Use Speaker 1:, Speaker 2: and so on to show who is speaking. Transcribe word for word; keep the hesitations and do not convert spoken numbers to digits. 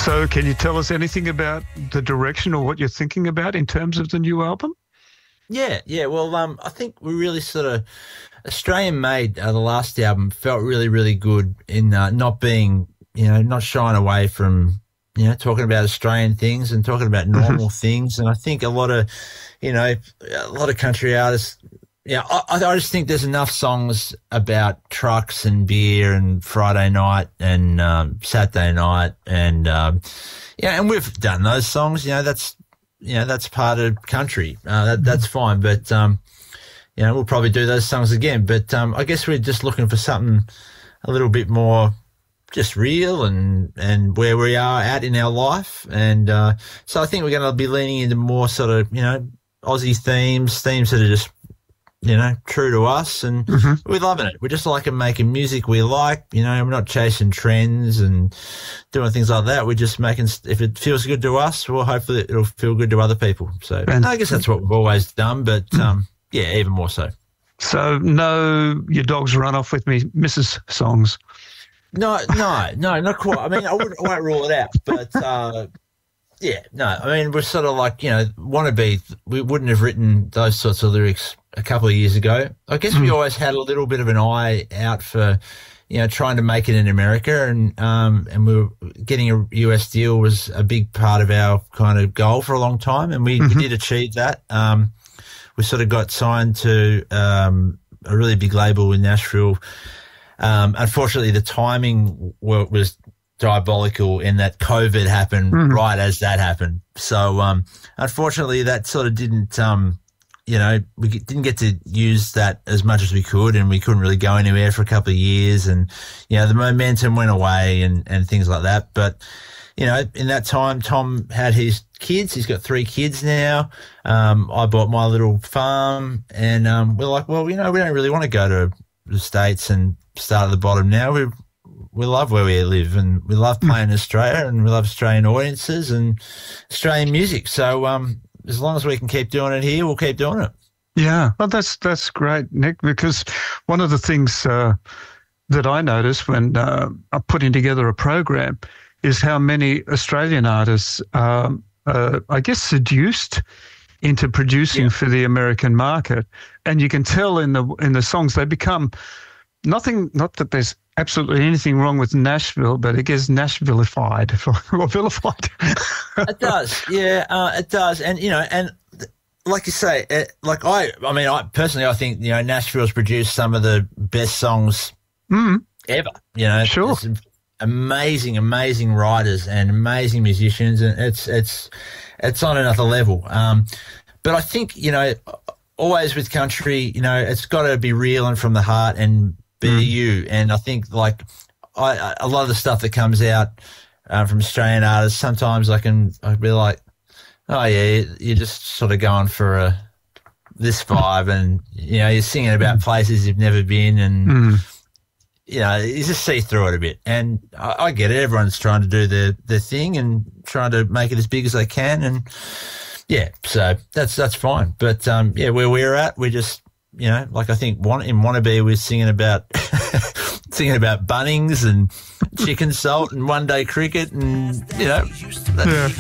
Speaker 1: So can you tell us anything about the direction or what you're thinking about in terms of the new album?
Speaker 2: Yeah, yeah. Well, um, I think we really sort of Australian made uh, the last album felt really, really good in uh, not being, you know, not shying away from, you know, talking about Australian things and talking about normal things. And I think a lot of, you know, a lot of country artists, yeah, I, I just think there's enough songs about trucks and beer and Friday night and um, Saturday night and um, yeah, and we've done those songs. You know, that's you know that's part of country. Uh, that, that's fine, but um, you know, we'll probably do those songs again. But um, I guess we're just looking for something a little bit more just real and and where we are at in our life. And uh, so I think we're going to be leaning into more sort of you know Aussie themes, themes that are just you know, true to us, and mm-hmm. we're loving it. We're just liking making music we like, you know, we're not chasing trends and doing things like that. We're just making, if it feels good to us, well, hopefully it'll feel good to other people. So and I guess that's what we've always done, but um, yeah, even more so.
Speaker 1: So no, your dogs run off with me, Missus songs.
Speaker 2: No, no, no, not quite. I mean, I, wouldn't, I won't rule it out, but uh, yeah, no, I mean, we're sort of like, you know, Wannabe, we wouldn't have written those sorts of lyrics a couple of years ago. I guess mm. we always had a little bit of an eye out for, you know, trying to make it in America, and um, and we were getting a U S deal was a big part of our kind of goal for a long time, and we, mm-hmm. we did achieve that. Um, we sort of got signed to um, a really big label in Nashville. Um, unfortunately, the timing was diabolical in that COVID happened mm. right as that happened. So um, unfortunately, that sort of didn't. Um, You know, we didn't get to use that as much as we could, and we couldn't really go anywhere for a couple of years, and, you know, the momentum went away and, and things like that. But, you know, in that time, Tom had his kids. He's got three kids now. Um, I bought my little farm, and um, we're like, well, you know, we don't really want to go to the States and start at the bottom now. We we love where we live, and we love playing in Australia, and we love Australian audiences and Australian music. So, um, as long as we can keep doing it here, we'll keep doing it.
Speaker 1: Yeah, well, that's that's great, Nick, because one of the things uh, that I noticed when uh, I'm putting together a program is how many Australian artists, um, uh, I guess, seduced into producing yeah. for the American market, and you can tell in the in the songs they become nothing. Not that there's absolutely anything wrong with Nashville, but it gets Nashvillified or vilified.
Speaker 2: It does, yeah, uh, it does, and you know, and like you say, it, like I, I mean, I personally, I think you know, Nashville's produced some of the best songs
Speaker 1: mm.
Speaker 2: ever. You know,
Speaker 1: sure,
Speaker 2: amazing, amazing writers and amazing musicians, and it's it's it's on another level. Um, but I think you know, always with country, you know, it's got to be real and from the heart and be mm. you. And I think like I, a lot of the stuff that comes out uh, from Australian artists, sometimes I can I'd be like, oh yeah, you're just sort of going for a this vibe, and you know, you're singing about places you've never been, and
Speaker 1: mm.
Speaker 2: you know, you just see through it a bit. And I, I get it. Everyone's trying to do their their thing and trying to make it as big as they can, and yeah, so that's that's fine. But um, yeah, where we're at, we just. You know, like I think one, in Wannabe we're singing about singing about Bunnings and chicken salt and one day cricket and, you know.
Speaker 1: Yeah.